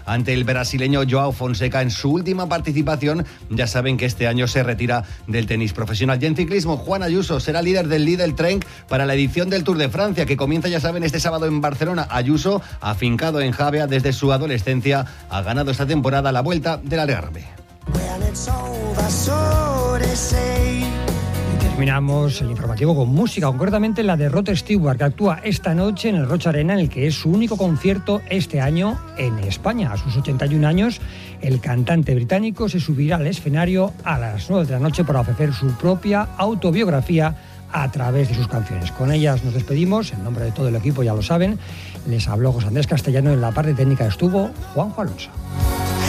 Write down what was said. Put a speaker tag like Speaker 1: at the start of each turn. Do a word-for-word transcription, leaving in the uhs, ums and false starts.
Speaker 1: ante el brasileño Joao Fonseca en su última participación. Ya saben que este año se retira del tenis profesional. Y en ciclismo, Juan Ayuso será líder del Lidl Trek para la edición del Tour de Francia, que comienza, ya saben, este sábado en Barcelona. Ayuso, afincado en Javea desde su adolescencia, ha ganado esta temporada la Vuelta del Algarve.
Speaker 2: Terminamos el informativo con música, concretamente la de Rod Stewart, que actúa esta noche en el Roch Arena, en el que es su único concierto este año en España. A sus ochenta y un años, el cantante británico se subirá al escenario a las nueve de la noche para ofrecer su propia autobiografía a través de sus canciones. Con ellas nos despedimos, en nombre de todo el equipo, ya lo saben. Les habló José Andrés Castellano, en la parte técnica estuvo Juanjo Alonso.